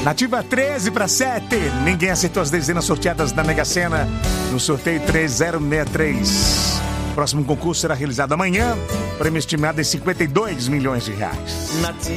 Nativa 13 para 7. Ninguém acertou as dezenas sorteadas da Mega Sena no sorteio 3063. Próximo concurso será realizado amanhã. Prêmio estimado em 52 milhões de reais.